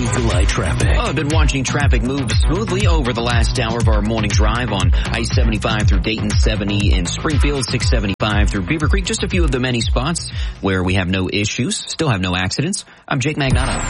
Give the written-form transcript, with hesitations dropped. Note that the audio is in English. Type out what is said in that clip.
Eagle Eye Traffic. Well, I've been watching traffic move smoothly over the last hour of our morning drive on I-75 through Dayton, 70 in Springfield, 675 through Beaver Creek. Just a few of the many spots where we have no issues, still have no accidents. I'm Jake Magnato.